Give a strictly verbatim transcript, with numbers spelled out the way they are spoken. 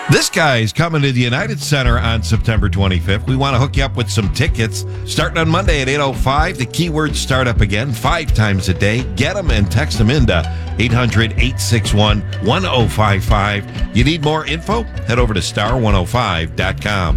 This guy's coming to the United Center on September twenty-fifth. We want to hook you up with some tickets. Starting on Monday at eight oh five, the keyword startup again, five times a day. Get them and text them into eight hundred, eight six one, one oh five five. You need more info? Head over to star one oh five dot com.